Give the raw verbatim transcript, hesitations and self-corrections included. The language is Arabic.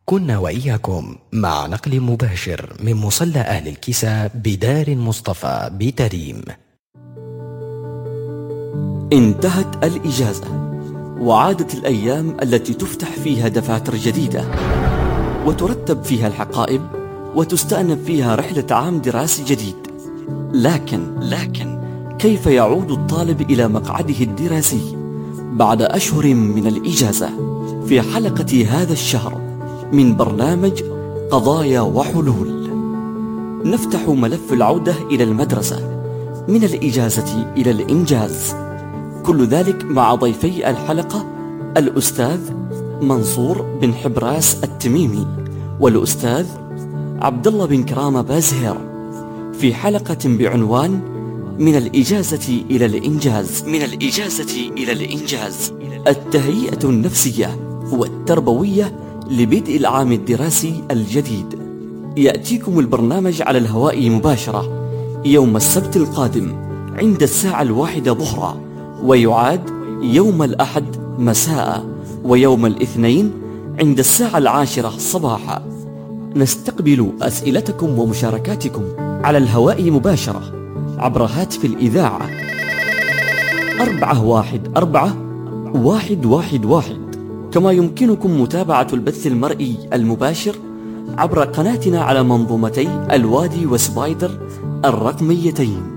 كنا وإياكم مع نقل مباشر من مصلى أهل الكساء بدار مصطفى بتريم. انتهت الإجازة وعادت الأيام التي تفتح فيها دفاتر جديدة وترتب فيها الحقائب وتستأنف فيها رحلة عام دراسي جديد. لكن لكن كيف يعود الطالب إلى مقعده الدراسي بعد أشهر من الإجازة؟ في حلقة هذا الشهر من برنامج قضايا وحلول نفتح ملف العودة إلى المدرسة من الإجازة إلى الإنجاز، كل ذلك مع ضيفي الحلقة الأستاذ منصور بن حبراس التميمي والأستاذ عبد الله بن كرامة بازهير في حلقة بعنوان من الإجازة إلى الإنجاز من الإجازة إلى الإنجاز التهيئة النفسية والتربوية لبدء العام الدراسي الجديد. يأتيكم البرنامج على الهواء مباشرة يوم السبت القادم عند الساعة الواحدة ظهرا، ويعاد يوم الأحد مساء، ويوم الاثنين عند الساعة العاشرة صباحا. نستقبل أسئلتكم ومشاركاتكم على الهواء مباشرة عبر هاتف الإذاعة أربعة واحد أربعة واحد واحد واحد، كما يمكنكم متابعة البث المرئي المباشر عبر قناتنا على منظومتي الوادي وسبايدر الرقميتين.